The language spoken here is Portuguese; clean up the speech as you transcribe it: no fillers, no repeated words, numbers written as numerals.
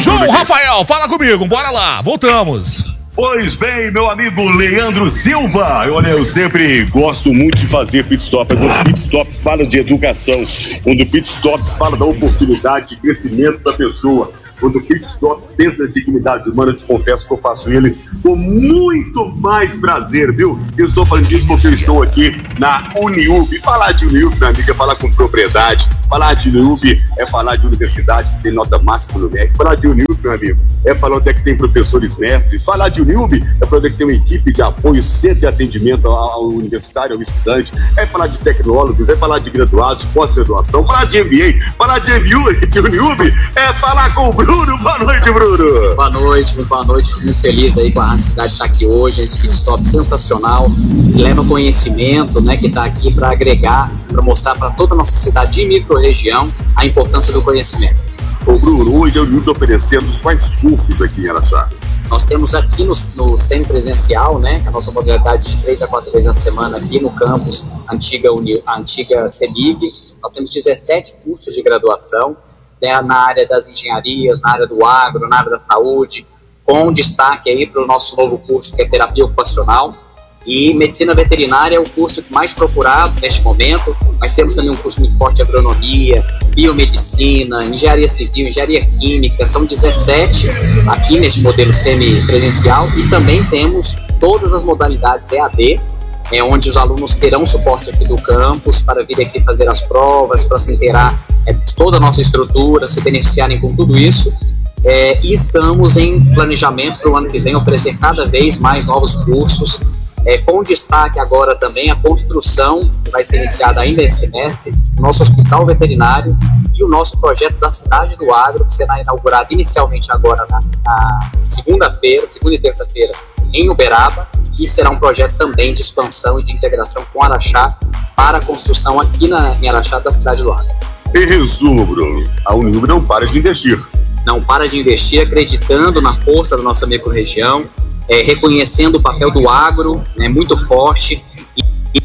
João Rafael, fala comigo, bora lá, voltamos. Pois bem, meu amigo Leandro Silva, olha, eu sempre gosto muito de fazer pit stop. Quando o pit stop fala de educação, quando o pit stop fala da oportunidade de crescimento da pessoa, quando o pit stop pensa em dignidade humana, eu te confesso que eu faço ele com muito mais prazer, viu? Eu estou falando disso porque eu estou aqui na Uniub. Falar de Uniub, minha amiga, é falar com propriedade. Falar de Uniub é falar de universidade que tem nota máxima no MEC. Falar de Uniub, meu amigo, é falar onde é que tem professores mestres. Falar de Uniub é falar onde é que tem uma equipe de apoio, centro de atendimento ao universitário, ao estudante. É falar de tecnólogos, é falar de graduados, pós-graduação. Falar de MBA, falar de MBA, de Uniub, é falar com o Bruno. Boa noite, Bruno. Boa noite, muito feliz aí com a cidade estar aqui hoje, esse pit stop sensacional, que leva conhecimento, né, que está aqui para agregar, para mostrar para toda a nossa cidade e micro-região a importância do conhecimento. Ô Bruno, hoje a Uniub está oferecendo quais cursos aqui em Araxá? Nós temos aqui no semipresencial, né, que é a nossa modalidade de 3 a 4 vezes na semana aqui no campus, a antiga CELIG, nós temos 17 cursos de graduação, né, na área das engenharias, na área do agro, na área da saúde, com destaque aí para o nosso novo curso que é terapia ocupacional, e medicina veterinária é o curso mais procurado neste momento. Nós temos também um curso muito forte de agronomia, biomedicina, engenharia civil, engenharia química, são 17 aqui neste modelo semipresencial, e também temos todas as modalidades EAD, onde os alunos terão suporte aqui do campus para vir aqui fazer as provas, para se inteirar de toda a nossa estrutura, se beneficiarem com tudo isso. E estamos em planejamento para o ano que vem oferecer cada vez mais novos cursos, com destaque agora também a construção, que vai ser iniciada ainda esse semestre, do nosso hospital veterinário e o nosso projeto da Cidade do Agro, que será inaugurado inicialmente agora na segunda e terça-feira em Uberaba, e será um projeto também de expansão e de integração com Araxá para a construção aqui em Araxá da Cidade do Agro. Em resumo, Bruno, a Uniub não para de investir. Não para de investir, acreditando na força da nossa micro-região, reconhecendo o papel do agro, né, muito forte,